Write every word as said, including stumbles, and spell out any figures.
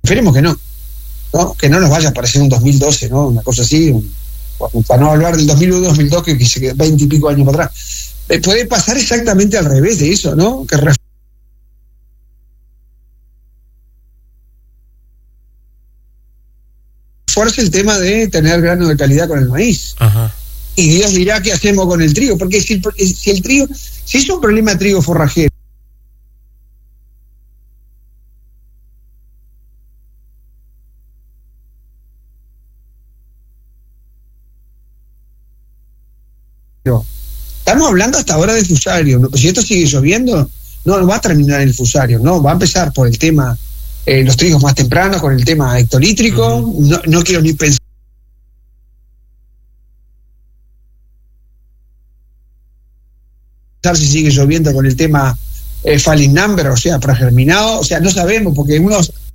esperemos que no, ¿no? Que no nos vaya a parecer un dos mil doce, ¿no? Una cosa así, un, para no hablar del dos mil uno dos mil dos, que, que se quedó veinte y pico años para atrás. Eh, puede pasar exactamente al revés de eso, ¿no? Que refuerce el tema de tener grano de calidad con el maíz. Ajá. Y Dios dirá qué hacemos con el trigo, porque si el, si el trigo, si es un problema de trigo forrajero, estamos hablando hasta ahora de fusario, ¿no? Si esto sigue lloviendo, no, no va a terminar el fusario, no, va a empezar por el tema, eh, los trigos más tempranos, con el tema hectolítrico. Uh-huh. no, no quiero ni pensar si sigue lloviendo con el tema eh, falling number, o sea, pregerminado, o sea, no sabemos, porque unos